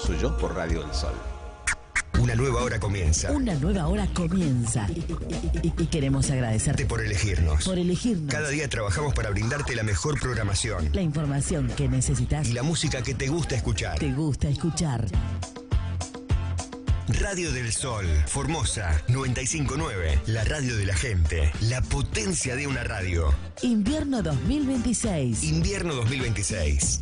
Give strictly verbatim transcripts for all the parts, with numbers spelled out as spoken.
Soy yo por Radio del Sol. Una nueva hora comienza. Una nueva hora comienza. Y, y- y- y queremos agradecerte Por elegirnos. por elegirnos. Cada día trabajamos para brindarte la mejor programación La información que necesitas, y la música que te gusta escuchar. te gusta escuchar. Radio del Sol, Formosa noventa y cinco punto nueve, la radio de la gente, la potencia de una radio. Invierno dos mil veintiséis. Invierno dos mil veintiséis.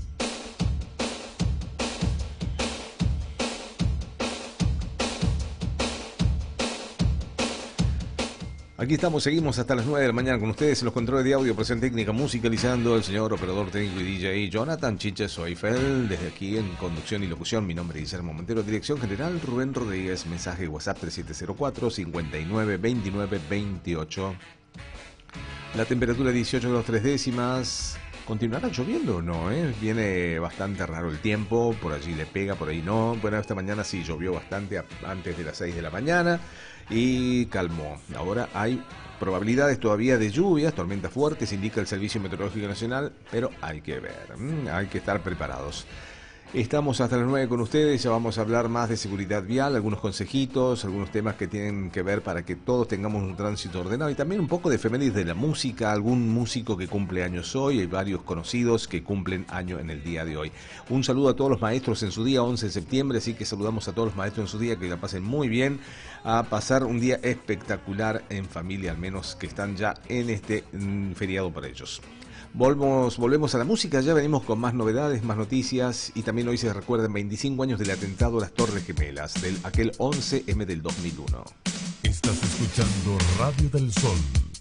Aquí estamos, seguimos hasta las nueve de la mañana con ustedes en los controles de audio, presión técnica, musicalizando el señor operador técnico y D J Jonathan Chiche Soifel. Desde aquí en conducción y locución, mi nombre es Guillermo Montero, dirección general Rubén Rodríguez, mensaje WhatsApp tres siete cero cuatro, cinco nueve, veintinueve, veintiocho. La temperatura dieciocho grados tres décimas. ¿Continuará lloviendo o no? Eh? Viene bastante raro el tiempo, por allí le pega, por ahí no. Bueno, esta mañana sí llovió bastante a- antes de las seis de la mañana y calmó. Ahora hay probabilidades todavía de lluvias, tormentas fuertes, indica el Servicio Meteorológico Nacional, pero hay que ver, mm, hay que estar preparados. Estamos hasta las nueve con ustedes, ya vamos a hablar más de seguridad vial, algunos consejitos, algunos temas que tienen que ver para que todos tengamos un tránsito ordenado y también un poco de efemérides de la música, algún músico que cumple años hoy, hay varios conocidos que cumplen año en el día de hoy. Un saludo a todos los maestros en su día, once de septiembre, así que saludamos a todos los maestros en su día, que la pasen muy bien, a pasar un día espectacular en familia, al menos que están ya en este mm, feriado para ellos. Volvemos, volvemos a la música, ya venimos con más novedades, más noticias y también hoy se recuerdan veinticinco años del atentado a las Torres Gemelas, del aquel once eme del dos mil uno. Estás escuchando Radio del Sol.